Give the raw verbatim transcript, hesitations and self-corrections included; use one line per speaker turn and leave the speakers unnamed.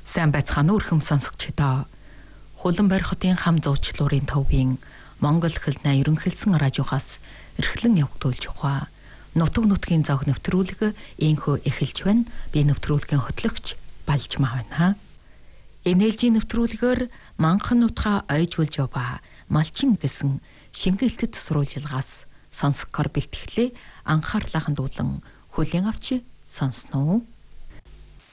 Сайн байцгаана уу өрхөм сонсогчдоо. Хуланбойр хотын хам зуучлуурын төвийн Монгол хэлний ерөнхийлсэн радиогоос эрхлэн явагдуулж байгаа Нутаг нутгийн зог нэвтрүүлэг ийхүү эхэлж байна. Би нэвтрүүлгийн хөтлөгч Балжмаа байна. Энэ ээлжийн нэвтрүүлгээр манхан нутгаа ойжуулж яваа малчин гэсэн шингэлтэд сурвалжилгаас сонсгохоор бэлтгэлээ анхаарлаа хандуулан хүлээн авч сонсноо.